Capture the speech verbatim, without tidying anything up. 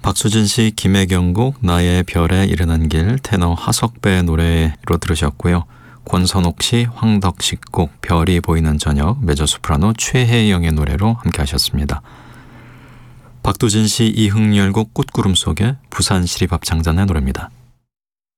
박수진 씨, 김혜경 곡 나의 별에 이르는 길, 테너 하석배의 노래로 들으셨고요. 권선옥 씨, 황덕식 곡 별이 보이는 저녁, 메조소프라노 최혜영의 노래로 함께 하셨습니다. 박두진 씨, 이흥열 곡 꽃구름 속에, 부산 시립합창단의 노래입니다.